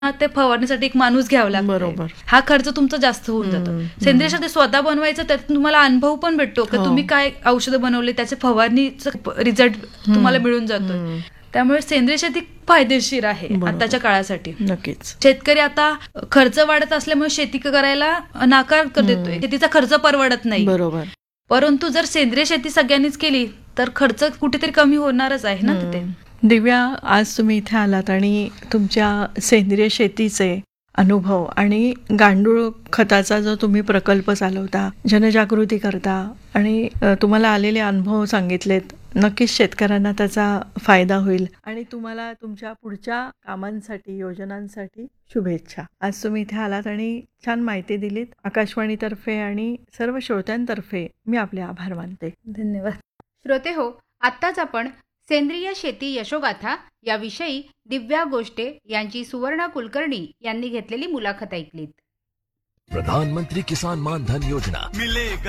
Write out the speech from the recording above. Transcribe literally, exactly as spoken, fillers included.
ते फवारणीसाठी एक माणूस घ्यावा लागतो. बरोबर. हा खर्च तुमचा जास्त होऊन जातो. सेंद्रिय शेती स्वतः बनवायचं, त्यातून तुम्हाला अनुभव पण भेटतो की तुम्ही काय औषधं बनवले, त्याचे फवारणीचा रिझल्ट तुम्हाला मिळून जातो. त्यामुळे सेंद्रिय शेती फायदेशीर आहे आताच्या काळासाठी. नक्कीच. शेतकरी आता खर्च वाढत असल्यामुळे शेती करायला नाकार देतोय. शेतीचा खर्च परवडत नाही. बरोबर. परंतु जर सेंद्रिय शेती सगळ्यांनीच केली तर खर्च कुठेतरी कमी होणारच आहे ना तिथे. दिव्या, आज तुम्ही इथे आलात आणि तुमच्या सेंद्रिय शेतीचे अनुभव आणि गांडूळ खताचा जो तुम्ही प्रकल्प चालवता, जनजागृती करता आणि तुम्हाला आलेले अनुभव सांगितलेत, नक्कीच शेतकऱ्यांना त्याचा फायदा होईल आणि तुम्हाला तुमच्या पुढच्या कामांसाठी, योजनांसाठी शुभेच्छा. आज तुम्ही इथे आलात आणि छान माहिती दिलीत. आकाशवाणीतर्फे आणि सर्व श्रोत्यांतर्फे मी आपले आभार मानते. धन्यवाद. श्रोते हो, आत्ताच आपण सेंद्रिय शेती यशोगाथा याविषयी दिव्या गोष्टे यांची सुवर्णा कुलकर्णी यांनी घेतलेली मुलाखत ऐकलीत. प्रधानमंत्री किसान मान धन योजना मिलेगा